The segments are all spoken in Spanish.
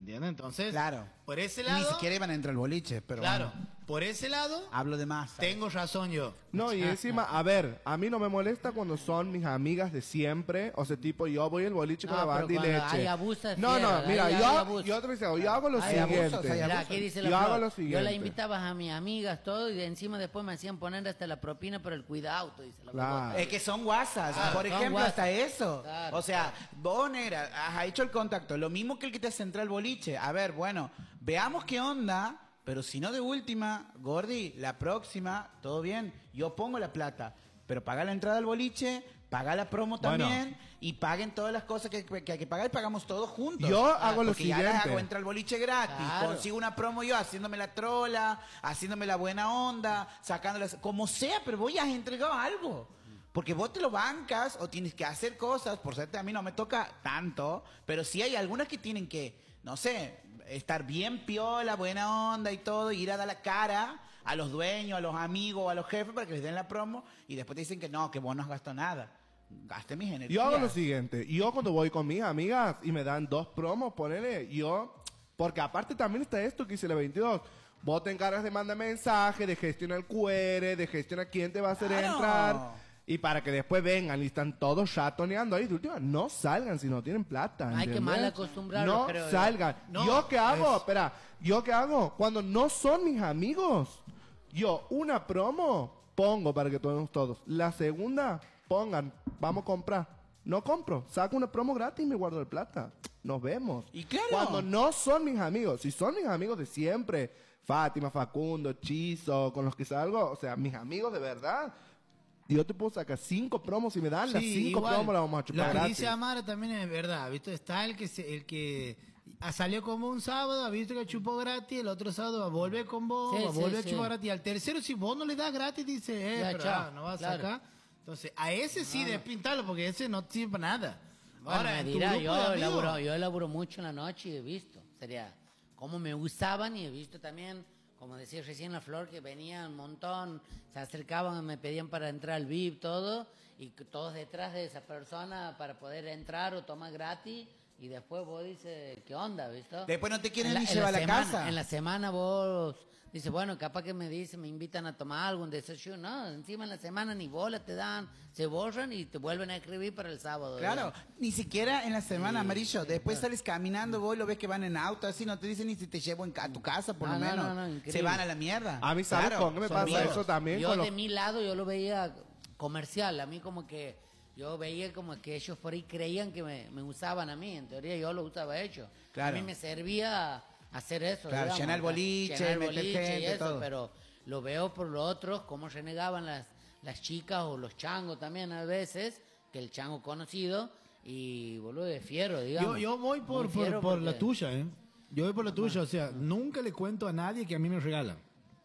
¿entiendes? Entonces, claro, por ese y lado... ni siquiera iban a entrar al boliche, pero claro, bueno, por ese lado... hablo de más, ¿sabes? Tengo razón yo. No, y encima, a ver, a mí no me molesta cuando son mis amigas de siempre. O sea, tipo, yo voy al boliche con la banda y leche. Hay abuso de no, fierro, mira, hay yo abuso. te digo, yo hago lo Hay siguiente. abusos, hay Mira, abusos. aquí dice Yo la hago Flor, lo siguiente. yo la invitaba a mis amigas, todo, y de encima después me hacían poner hasta la propina por el cuidado, dice la Claro. Flor. Es que son guasas, Claro, por son ejemplo, guasas. hasta eso. Claro, o sea, vos, negra, has hecho el contacto, lo mismo que el que te hace entrar al boliche. A ver, bueno, veamos qué onda, pero si no de última, Gordi, la próxima, todo bien, yo pongo la plata, pero paga la entrada al boliche, paga la promo también, y paguen todas las cosas que hay que pagar y pagamos todos juntos. Yo hago lo porque ya les siguiente. hago entrar al boliche gratis, Claro. consigo una promo yo, haciéndome la trola, haciéndome la buena onda, sacándolas, como sea, pero voy a entregar algo. Porque vos te lo bancas o tienes que hacer cosas, por suerte a mí no me toca tanto, pero sí hay algunas que tienen que, no sé, estar bien piola, buena onda y todo, ir a dar la cara a los dueños, a los amigos, a los jefes para que les den la promo y después te dicen que no, que vos no has gastado nada. Gaste mis energías. Yo hago lo siguiente. Yo cuando voy con mis amigas y me dan 2 promos, ponele, yo... Porque aparte también está esto que hice la 22. Vos te encargas de mandar mensaje, de gestionar el QR, de gestionar quién te va a hacer Claro. entrar. Y para que después vengan y están todos chatoneando ahí. De última, no salgan si no tienen plata. Hay que ¿entendés? mal acostumbrarlos, No creo yo. salgan. No, ¿Yo qué hago? es- Espera, ¿yo qué hago? Cuando no son mis amigos, yo una promo pongo para que todos. La segunda, pongan, vamos a comprar. No compro, saco una promo gratis y me guardo el plata. Nos vemos. Y claro. Cuando no son mis amigos, si son mis amigos de siempre, Fátima, Facundo, Chizo, con los que salgo, o sea, mis amigos de verdad, yo te puedo sacar 5 promos y me dan las 5 igual, promos las vamos a lo chupar que gratis. dice Amara también es verdad, ¿viste? Está el que salió como un sábado, ha visto que chupó gratis, el otro sábado va a volver con vos, Sí, va a sí, volver sí. a chupar gratis. Al tercero, si vos no le das gratis, dice, Ya, pero, chao, no vas claro. a sacar. Entonces, a ese sí despintarlo, porque ese no sirve para nada. Bueno, Ahora, me en tu dirá, grupo de amigos, yo laburo mucho en la noche y he visto, sería, cómo me usaban y he visto también, como decía recién la Flor, que venían un montón, se acercaban, me pedían para entrar al VIP, todo, y que todos detrás de esa persona para poder entrar o tomar gratis, y después vos dices, ¿qué onda, viste? Después no te quieren En ni en llevar a la semana- casa. En la semana vos dices, bueno, capaz que me dicen, me invitan a tomar algo, un desayuno. No, encima en la semana ni bola te dan, se borran y te vuelven a escribir para el sábado. Claro, ¿verdad? ni siquiera en la semana, Sí, Amarillo. sí, Después claro. sales caminando, vos lo ves que van en auto, así no te dicen ni si te llevo a tu casa, por No, lo no, menos. no, increíble. Se van a la mierda. A mí, ¿sabes con qué me son pasa vivos. eso también? Yo Con de los- mi lado yo lo veía comercial, a mí como que yo veía como que ellos por ahí creían que me usaban a mí, en teoría yo lo usaba a ellos. Claro. A mí me servía hacer eso. Claro, digamos, llenar el boliche, llenar el meter boliche y gente, eso, todo. pero lo veo por los otros, cómo renegaban las chicas o los changos también a veces, que el chango conocido, y boludo de fiero, digamos. yo voy por Muy fiero la porque- tuya, ¿eh? Yo voy por la tuya, o sea, nunca le cuento a nadie que a mí me regalan.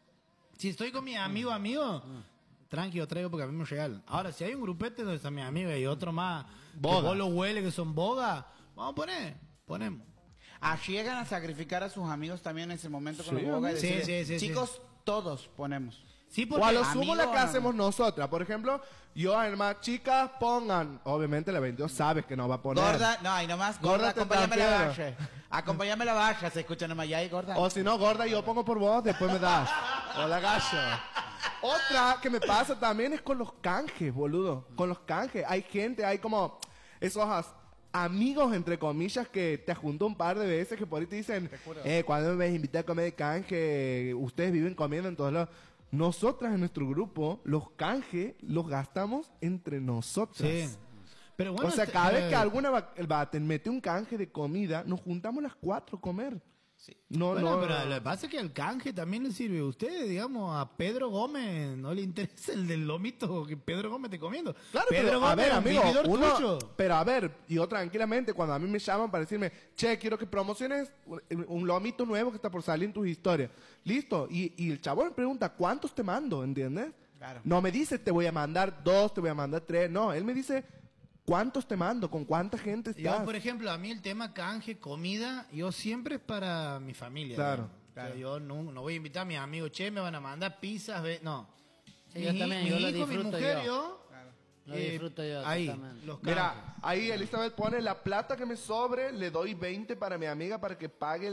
Si estoy con mi amigo, tranqui, yo traigo porque a mí me regalan. Ahora, si hay un grupete donde está mi amigo y otro más, Boga. que vos lo huele, que son boga, vamos a ponemos. Llegan a sacrificar a sus amigos también en ese momento con Sí, los bogas. y sí, decirle, sí, sí, chicos, todos ponemos. Sí, O a lo amigo, sumo la que no. hacemos nosotras. Por ejemplo, yo además, chicas, pongan. Obviamente la 22 sabes que no va a poner. Gorda, no, y nomás, gorda, Gorda te acompáñame a la transfiero. valla. Acompáñame a la valla, se escucha nomás ya ahí, gorda. O si no, gorda, yo pongo por vos, después me das. Hola, gallo. Otra que me pasa también es con los canjes, boludo. Con los canjes. Hay gente, hay como esos amigos, entre comillas, que te junto un par de veces que por ahí te dicen, cuando me invitas a comer de canje, ustedes viven comiendo en todos lados. Nosotras en nuestro grupo, los canjes los gastamos entre nosotras. Sí. Pero bueno, o sea, cada vez que alguna te mete un canje de comida, nos juntamos las 4 a comer. No, bueno, no. pero lo que pasa es que el canje también le sirve a ustedes, digamos, a Pedro Gómez no le interesa el del lomito que Pedro Gómez esté comiendo. Claro, Pedro pero a Gómez ver, es un amigo, vividor uno, tuyo. pero a ver, yo tranquilamente, cuando a mí me llaman para decirme, che, quiero que promociones un lomito nuevo que está por salir en tus historias. Listo. Y el chabón me pregunta, ¿cuántos te mando? ¿Entiendes? Claro. No me dice, te voy a mandar 2, te voy a mandar 3. No, él me dice, ¿cuántos te mando? ¿Con cuánta gente estás? Yo, por ejemplo, a mí el tema canje, comida, yo siempre es para mi familia. Claro, ¿no? O sea, yo no voy a invitar a mis amigos, che, me van a mandar pizzas, no. Sí, yo también, mi yo lo hijo, mi disfruto mujer, yo. Lo disfruto yo ahí, totalmente. los canjes. Mira, ahí Elizabeth pone la plata que me sobre, le doy 20 para mi amiga para que pague